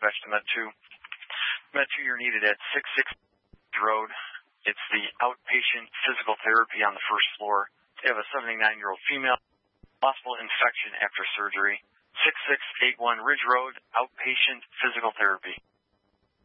dispatch to Med 2. Med 2, you're needed at 66 Road. It's the outpatient physical therapy on the first floor. They have a 79-year-old female, possible infection after surgery. 6681 Ridge Road, outpatient physical therapy.